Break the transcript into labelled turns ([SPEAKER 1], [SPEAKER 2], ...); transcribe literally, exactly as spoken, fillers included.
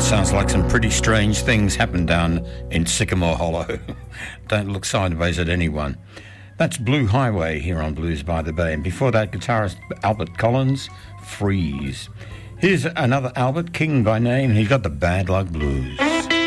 [SPEAKER 1] Sounds like some pretty strange things happen down in Sycamore Hollow. Don't look sideways at anyone. That's Blue Highway here on Blues by the Bay. And before that, guitarist Albert Collins, Freeze. Here's another Albert, King by name. He's got the Bad Luck Blues.